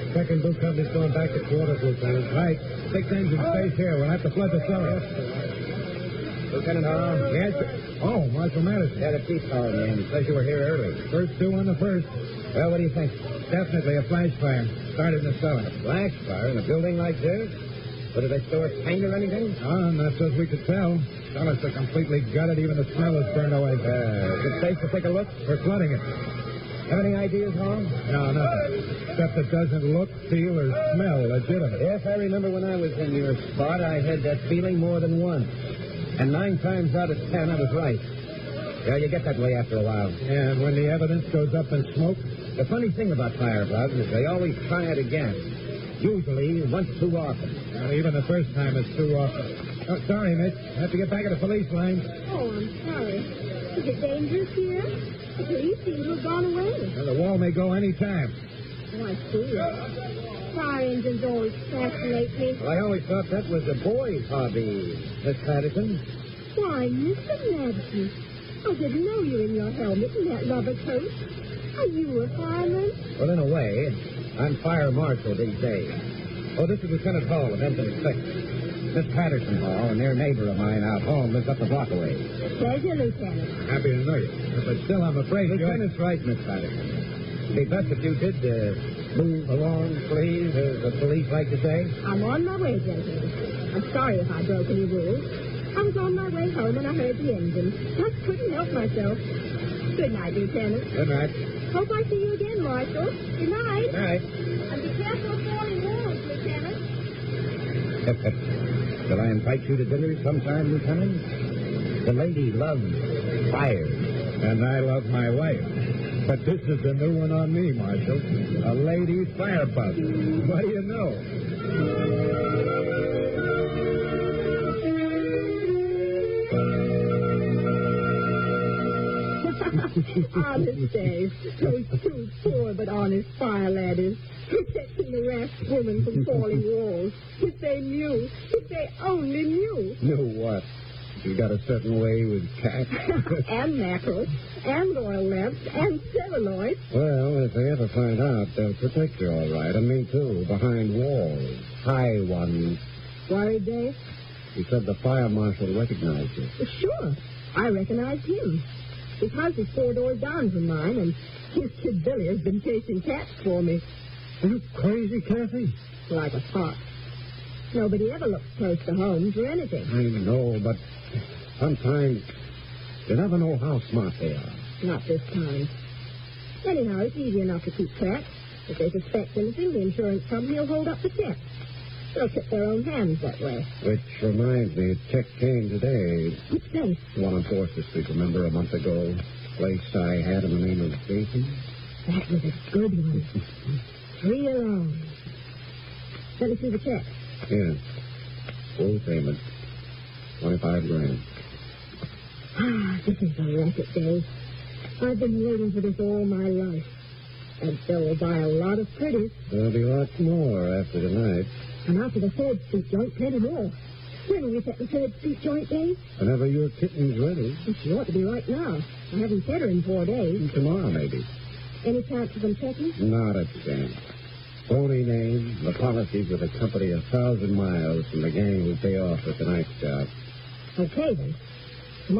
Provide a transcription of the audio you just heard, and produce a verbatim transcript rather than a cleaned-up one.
Second boot company's going back to quarters, Lieutenant. Right. Six engines stays here. We'll have to flood the cellar. Lieutenant Hall? Yes. Oh, Marshal Madison. Yeah, the chief called me, and he says you were here early. First two on the first. Well, what do you think? Definitely a flash fire. Started in the cellar. A flash fire in a building like this? But did they store paint or anything? Oh, not so as we could tell. Cellar's so completely gutted, even the smell is burned away. Uh, is it safe to take a look? We're flooding it. Have any ideas, Hall? No, nothing. Except it doesn't look, feel, or smell legitimate. Yes, I remember when I was in your spot, I had that feeling more than once. And nine times out of ten, I was right. Yeah, you get that way after a while. Yeah, and when the evidence goes up in smoke? The funny thing about firebugs is they always try it again. Usually once too often. Well, even the first time is too often. Oh, sorry, Mitch. I have to get back at the police line. Oh, I'm sorry. Is it dangerous here? The police seem to have gone away. Well, the wall may go any time. Oh, I see. Fire engines always fascinate me. Well, I always thought that was a boy's hobby, Miss Patterson. Why, Mister Madison, I didn't know you in your helmet and that rubber coat. Are you a fireman? Well, in a way, I'm fire marshal these days. Oh, this is Lieutenant Hall of Engine Six. Miss Patterson Hall, a near neighbor of mine out home, lives up the block away. Pleasure, Lieutenant. Happy to know you. But still, I'm afraid you're... Lieutenant's right, Miss Patterson. It'd be best if you did uh, move along, please, as the police like to say. I'm on my way, gentlemen. I'm sorry if I broke any rules. I was on my way home and I heard the engine. Just couldn't help myself. Good night, Lieutenant. Good night. Hope I see you again, Marshal. Good night. Good night. And be careful of falling walls, Lieutenant. Shall I invite you to dinner sometime, Lieutenant? The lady loves fire. And I love my wife. But this is a new one on me, Marshal. A lady firebug. What do you know? Honest Dave, those two poor but honest fire ladders, protecting the rash woman from falling walls. If they knew, if they only knew. Knew what? You got a certain way with cats? And mackerel, and oil lamps, and celluloid. Well, if they ever find out, they'll protect you all right, and me too, behind walls, high ones. Worried, Dave? He said the fire marshal recognized you. Sure, I recognized him. Because his four doors down from mine, and his kid Billy has been chasing cats for me. Are you crazy, Kathy? Like a fox. Nobody ever looks close to home for anything. I know, but sometimes you never know how smart they are. Not this time. Anyhow, it's easy enough to keep track. If they suspect anything, the insurance company will hold up the check. They'll tip their own hands that way. Which reminds me, a check came today. Which place? The one on Forster Street, remember, a month ago? Place I had in the name of Jason? That was a good one. Three alone. Let me see the check. Yes. Full payment. Twenty-five grand. Ah, this is the racket, Dave. I've been waiting for this all my life. And so will buy a lot of pretties. There'll be lots more after tonight. And after the third street joint, plenty more. When will you set the third street joint, Dave? Whenever your kitten's ready. She ought to be right now. I haven't fed her in four days. Tomorrow, maybe. Any chance of them checking? Not a chance. Phony name. The policies with a company a thousand miles from the gang who pay off for tonight's job. Okay, then.